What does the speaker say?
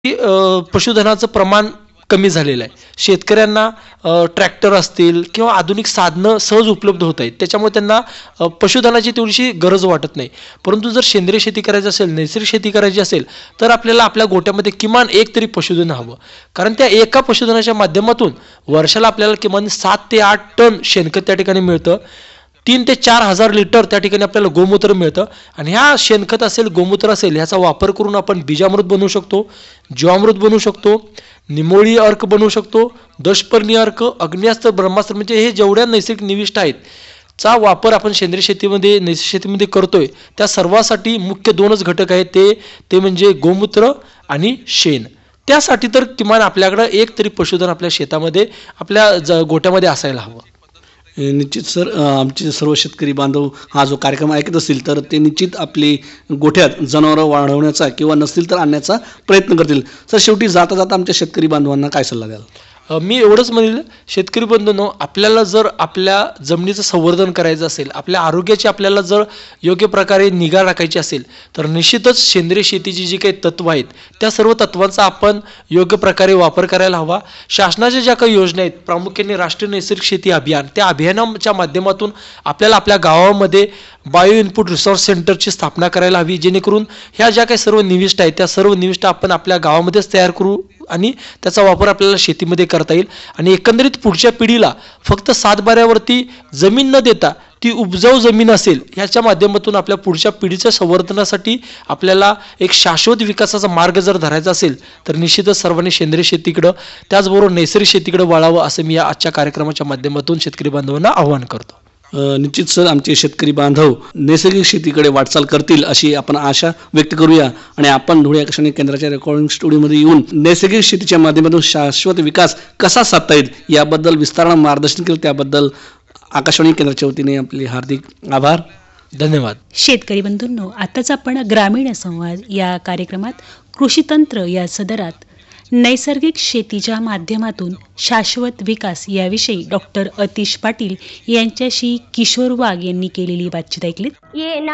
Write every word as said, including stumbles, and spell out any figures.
की अ, पशुधनाचं प्रमाण कमी झालेलं आहे. शेतकऱ्यांना अ, ट्रॅक्टर असतील किंवा आधुनिक साधनं सहज उपलब्ध होत आहेत. त्याच्यामुळे त्यांना अ, पशुधनाची तेवढीशी गरज वाटत नाही. परंतु जर सेंद्रिय शेती करायची असेल, नैसर्गिक शेती करायची असेल, तर आपल्याला आपल्या गोठ्यामध्ये किमान एक तरी पशुधन हवं. कारण त्या एका पशुधनाच्या माध्यमातून वर्षाला आपल्याला किमान सात ते आठ टन शेणखत त्या ठिकाणी मिळतं. तीन ते चार हजार लिटर त्या ठिकाणी आपल्याला गोमूत्र मिळतं आणि ह्या शेणखत असेल, गोमूत्र असेल ह्याचा वापर करून आपण बीजामृत बनवू शकतो, जीवामृत बनवू शकतो, निमोळी अर्क बनवू शकतो, दशपर्णी अर्क, अग्न्यास्त्र, ब्रह्मास्त्र म्हणजे हे जेवढ्या नैसर्गिक निविष्ट आहेत चा वापर आपण सेंद्रिय शेतीमध्ये नैसर्गिक शेतीमध्ये करतोय. त्या सर्वासाठी मुख्य दोनच घटक आहेत ते ते म्हणजे गोमूत्र आणि शेण. त्यासाठी तर किमान आपल्याकडं एक तरी पशुधन आपल्या शेतामध्ये आपल्या ज गोठ्यामध्ये असायला हवं. निश्चित सर, अ, आमचे सर्व शेतकरी बांधव हा जो कार्यक्रम ऐकत असतील तर ते निश्चित आपली गोठ्यात जनावरं वाढवण्याचा किंवा नसतील तर आणण्याचा प्रयत्न करतील. सर, शेवटी जाता जाता आमच्या शेतकरी बांधवांना काय सल्ला द्याल? अ, मी एवढंच म्हणेल शेतकरी बंधूंनो, आपल्याला जर आपल्या जमिनीचं संवर्धन करायचं असेल, आपल्या आरोग्याची आपल्याला जर योग्य प्रकारे निगा राखायची असेल, तर निश्चितच सेंद्रिय शेतीची जी काही तत्व आहेत त्या सर्व तत्वांचा आपण योग्य प्रकारे वापर करायला हवा. शासनाच्या ज्या काही योजना आहेत, प्रामुख्याने राष्ट्रीय नैसर्गिक शेती अभियान, त्या अभियानाच्या माध्यमातून आपल्याला आपल्या गावामध्ये बायो इनपुट रिसोर्स सेंटरची स्थापना करायला हवी, जेणेकरून ह्या ज्या काही सर्व निविष्ट आहेत त्या सर्व निविष्ट आपण आपल्या गावामध्येच तयार करू आणि त्याचा वापर आपल्याला शेतीमध्ये करता येईल. आणि एकंदरीत पुढच्या पिढीला फक्त सातबाऱ्यावरती जमीन न देता ती उपजाऊ जमीन असेल ह्याच्या माध्यमातून आपल्या पुढच्या पिढीच्या संवर्धनासाठी आपल्याला एक शाश्वत विकासाचा मार्ग जर धरायचा असेल तर निश्चितच सर्वांनी सेंद्रिय शेतीकडं त्याचबरोबर नैसर्गिक शेतीकडे वळावं असं मी या आजच्या कार्यक्रमाच्या माध्यमातून शेतकरी बांधवांना आवाहन करतो. अ, निश्चित सर, आमचे शेतकरी बांधव नैसर्गिक शेतीकडे वाटचाल करतील अशी आपण आशा व्यक्त करूया. आणि आपण धुळे आकाशवाणी केंद्राच्या रेकॉर्डिंग स्टुडिओमध्ये येऊन नैसर्गिक शेतीच्या माध्यमातून शाश्वत विकास कसा साधता येईल याबद्दल विस्तारानं मार्गदर्शन केलं, त्याबद्दल आकाशवाणी केंद्राच्या वतीने आपले हार्दिक आभार, धन्यवाद. शेतकरी बंधूंनो, आताच आपण ग्रामीण संवाद या कार्यक्रमात कृषीतंत्र या सदरात नैसर्गिक शेतीच्या माध्यमातून शाश्वत विकास याविषयी डॉक्टर अतिश पाटील यांच्याशी किशोर वाघ यांनी केलेली बातचीत ऐकलीत.